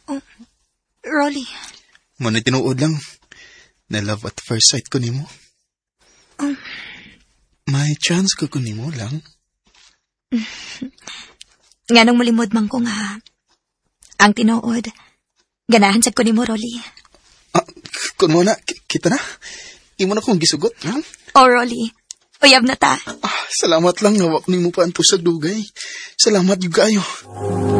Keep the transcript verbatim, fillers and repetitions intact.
Oh, Rolly. Muna tinuod lang. Na love at first sight ko nimo. Um, May chance ko ko nimo lang. Nga nung malimod man ko nga. Ang tinuod. Ganahan sa ko nimo, Rolly. Ah, kun mo na, k- kita na. Imo na kong gisugot, ha? Oh, Rolly. Uyab na ta. Ah, salamat lang, nawak ni mo pa ang pusag dugay. Salamat yung kayo.